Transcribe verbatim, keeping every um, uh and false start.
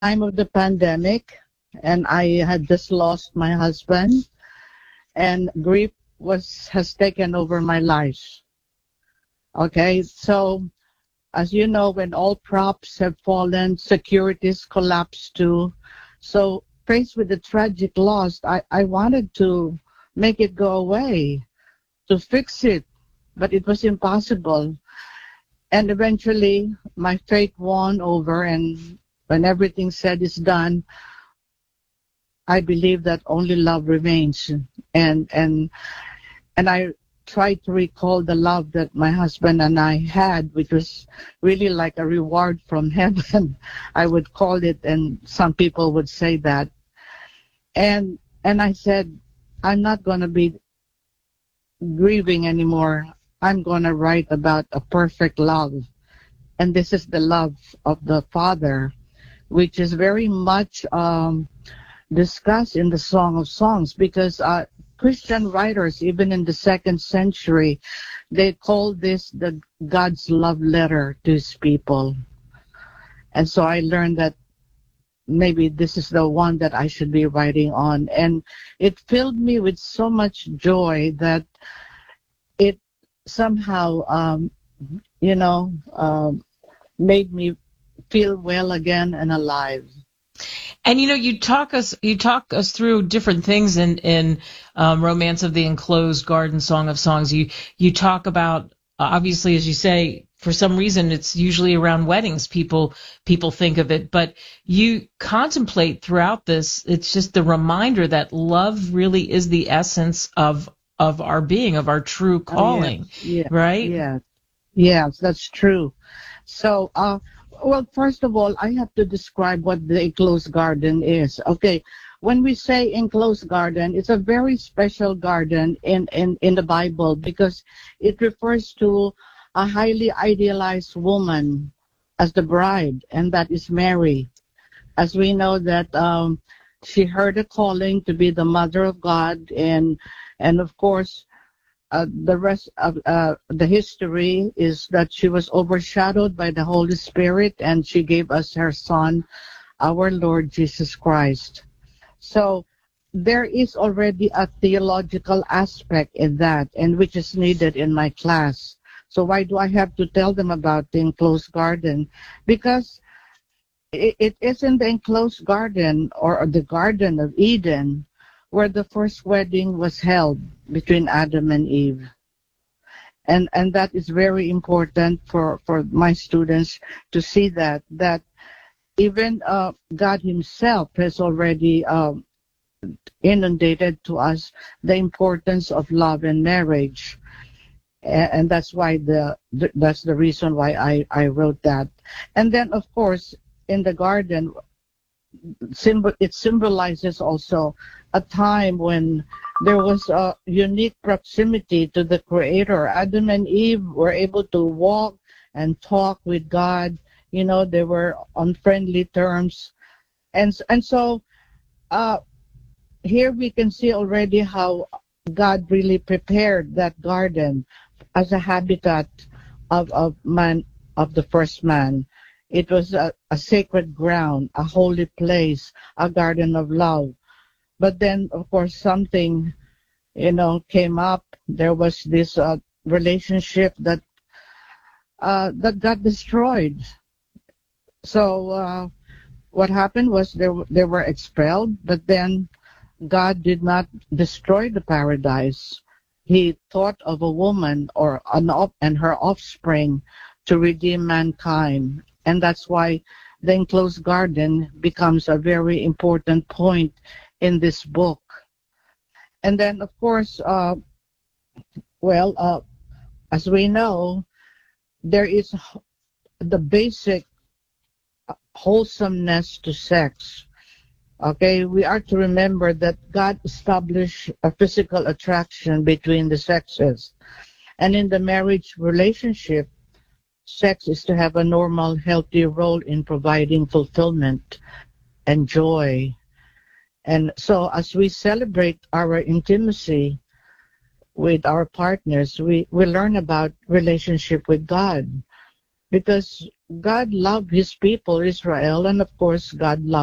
time of the pandemic, and I had just lost my husband, and grief was has taken over my life. Okay, so as you know, when all props have fallen, securities collapsed too. So faced with the tragic loss, I, I wanted to make it go away, to fix it, but it was impossible. And eventually, my faith won over, and when everything said is done, I believe that only love remains. And and and I tried to recall the love that my husband and I had, which was really like a reward from heaven, I would call it, and some people would say that. And and I said, I'm not going to be grieving anymore. I'm going to write about a perfect love. And this is the love of the Father, which is very much um, discussed in the Song of Songs, because uh, Christian writers, even in the second century, they call this the God's love letter to his people. And so I learned that maybe this is the one that I should be writing on. And it filled me with so much joy that it somehow, um, you know, um, made me feel well again and alive. And you know, you talk us you talk us through different things in in um, Romance of the Enclosed Garden, Song of Songs. You you talk about, obviously, as you say, for some reason it's usually around weddings people people think of it, but you contemplate throughout this. It's just the reminder that love really is the essence of of our being, of our true calling, oh, yes, yes, right? Yes, yes, that's true. So, uh, well, first of all, I have to describe what the enclosed garden is. Okay, when we say enclosed garden, it's a very special garden in, in, in the Bible, because it refers to a highly idealized woman as the bride, and that is Mary. As we know that um, she heard a calling to be the mother of God, and and of course, Uh, the rest of uh, the history is that she was overshadowed by the Holy Spirit, and she gave us her Son, our Lord Jesus Christ. So there is already a theological aspect in that, and which is needed in my class. So why do I have to tell them about the enclosed garden? Because it, it is in the enclosed garden, or the Garden of Eden, where the first wedding was held between Adam and Eve. And and that is very important for, for my students to see that, that even uh, God himself has already um, inundated to us the importance of love and marriage. And, and that's why the, the that's the reason why I, I wrote that. And then, of course, in the garden, symbol it symbolizes also a time when there was a unique proximity to the Creator. Adam and Eve were able to walk and talk with God. You know, they were on friendly terms. And, and so uh, here we can see already how God really prepared that garden as a habitat of, of man, of the first man. It was a, a sacred ground, a holy place, a garden of love. But then, of course, something, you know, came up. There was this uh, relationship that uh, that got destroyed. So uh, what happened was they, they were expelled, but then God did not destroy the paradise. He thought of a woman or an op- and her offspring to redeem mankind. And that's why the enclosed garden becomes a very important point in this book. And then, of course, uh, well, uh, as we know, there is the basic wholesomeness to sex. Okay, we are to remember that God established a physical attraction between the sexes. And in the marriage relationship, sex is to have a normal, healthy role in providing fulfillment and joy. And so as we celebrate our intimacy with our partners, we, we learn about relationship with God. Because God loved his people, Israel, and of course God loved